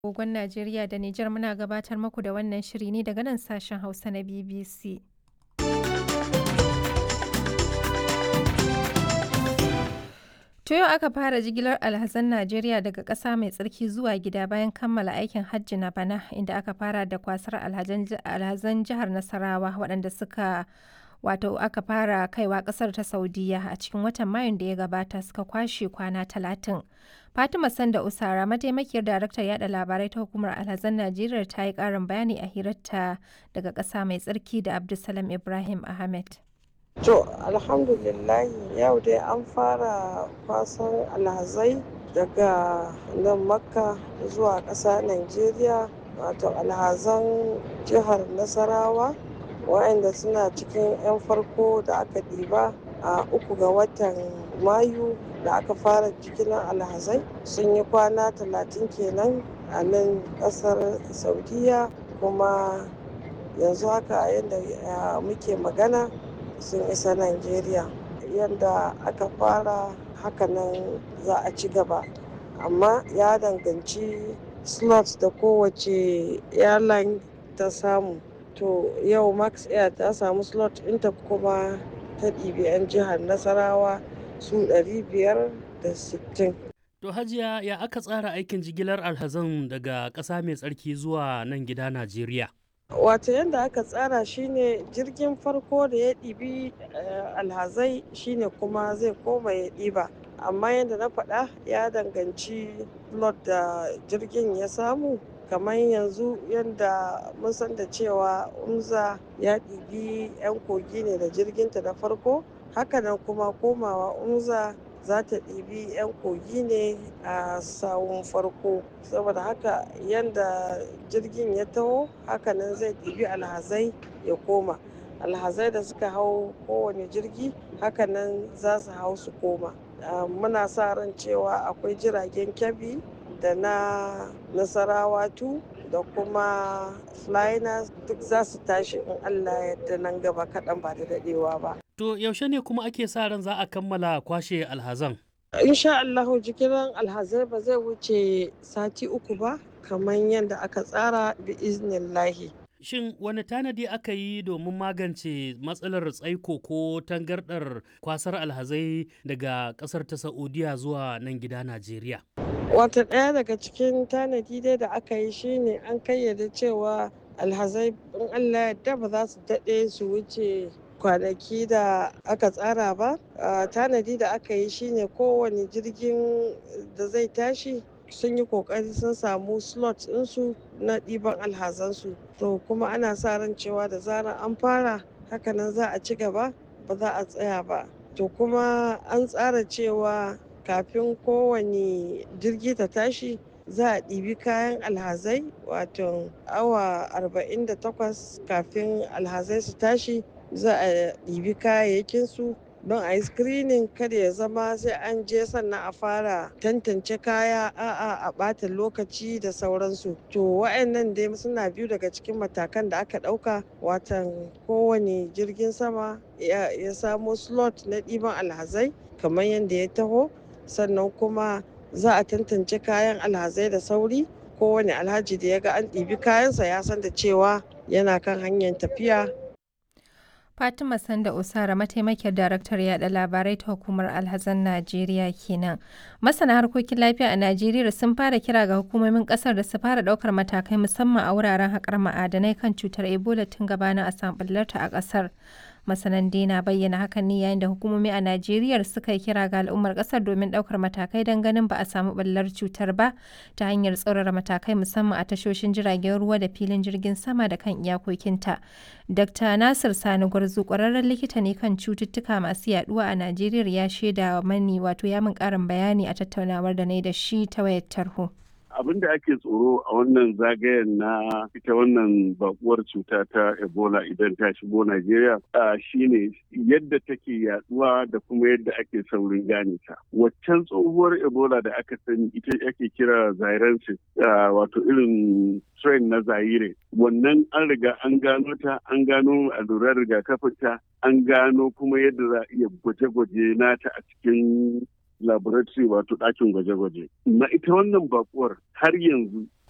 Agogon Najeriya da Nijar muna gabatar muku da wannan shiri ne daga nan sashen Hausa na BBC. To yau aka fara jigilar alhazan Najeriya daga ƙasa mai tsarki zuwa gida bayan kammala aikin hajji na bana inda aka fara da kwasar alhazan jihar Nasarawa waɗanda aka fara kaiwa ƙasar ta Saudiya a cikin watan Mayun da ya gabata suka kwashe kwana 30. Fatima Sanda Usara mataimakiyar daraktar yada labarai ta hukumar alhazan Najeriya ta yi ƙarin bayani a hirarta daga ƙasa mai tsarki da Abdulsalam Ibrahim Ahmed. To alhamdulillahi yau dai an fara kwasan alhazai daga nan Makka zuwa ƙasa Najeriya, wato alhazan jihar Nasarawa waɗanda suna cikin 'yan farko da aka ɗiba a 3 ga watan Mayu da aka fara jigilar alhazai sun yi kwana 30 kenan a nan ƙasar Saudiya, kuma yanzu haka yadda muke magana sun isa Najeriya. Yadda aka fara hakanan za a ci gaba, amma ya danganci slots da kowace airline ta samu. To yau Max Air ta samu slot ɗinta kuma ta ɗibi 'yan jihar Nasarawa su 560. To Hajiya, ya aka tsara aikin jigilar alhazan daga ƙasa mai tsarki zuwa nan gida Najeriya? Wato yadda aka tsara shine jirgin farko da ya ɗibi alhazai shine kuma zai koma ya ɗiba, amma yadda na faɗa ya danganci lot da jirgin ya samu. Kamar yanzu yadda mun san da cewa Umza ya ɗibi 'yan kogi ne da jirginta na farko, hakanan kuma komawa Umza za ta ɗibi 'yan kogi ne a sawun farko. Saboda haka yadda jirgin ya taho hakanan zai ɗibi alhazai ya koma. Alhazai da suka hau kowane jirgi hakanan za su hau su koma. Muna sa ran cewa akwai jiragen Kebbi da na Nasarawa 2 da kuma Flynas duk za su tashi in Allah yadda nan gaba kaɗan ba da daɗewa ba. To yaushe ne kuma ake sa ran za a kammala kwashe alhazan? Insha Allahu jigilar alhazai ba zai wuce sati 3 ba kamar yadda aka tsara bi iznillahi. Shin wani tanadi aka yi domin magance matsalar tsaiko ko tangardar kwasar alhazai daga ƙasar ta Saudiya zuwa nan gida Najeriya? Wata ɗaya daga cikin tanadi dai da aka yi shine an kayyade cewa alhazai in Allah yadda ba za su daɗe su wuce kwanaki da aka tsara ba. Tanadi da aka yi shine kowane jirgin da zai tashi sun yi kokari sun samu slot ɗinsu na ɗiban alhazansu. To kuma ana sa ran cewa da zarar an fara hakanan za a ci gaba, ba za a tsaya ba. To kuma an tsara cewa kafin kowane jirgi ta tashi za a ɗibi kayan alhazai, wato awa 48 kafin alhazai su tashi za a ɗibi kayayyakinsu don a yi screening, kada ya zama sai an je sannan a fara tantance kaya a ɓata lokaci da sauransu. To wa'annan dai suna biyu daga cikin matakan da aka ɗauka, watan kowane jirgin sama ya samo slot na ɗiban alhazai kamar yadda ya taho, sannan kuma za a tantance kayan alhazai da sauri. Kowane alhaji da ya ga an ɗibi kayansa ya san da cewa yana kan hanyar tafiya. Fatima Sanda Usara mataimakiyar daraktar yada labarai ta hukumar alhazan Najeriya kenan. Masana harkokin lafiya a Najeriya sun fara kira ga hukumomin kasar da su fara daukar matakai musamman a wuraren haƙar ma'adanai kan cutar Ebola tun gabanin a samu ɓullarta a kasar. Masanan na bayyana hakan ne yayin da hukumomi a Najeriya suka yi kira ga al'ummar kasar domin daukar matakai don ganin ba a samu ɓullar cutar ba ta hanyar tsaurara matakai musamman a tashoshin jiragen ruwa da filin jirgin sama da kan iyakokinta. Dr. Nasir Sani Gwarzo kwararren likita ne kan cututtuka masu yaduwa a Najeriya ya shaida mani ya min karin bayani a tattaunawar da na da shi ta wayar tarho. Abin da ake tsoro a wannan zagayen na ita wannan bakuwar cuta ta Ebola idan ta shigo Najeriya shine yadda take yaduwa da kuma yadda ake saurin gane ta. Waccan tsohuwar Ebola da aka sani ita ake kira Zairensis, wato irin strain na Zaire. Wannan an riga an gano ta, an gano allurar rigakafin ta, an gano kuma yadda za a iya gwaje-gwaje nata a cikin laboratory wato ɗakin gwaje-gwaje. Na ita wannan bakuwar har yanzu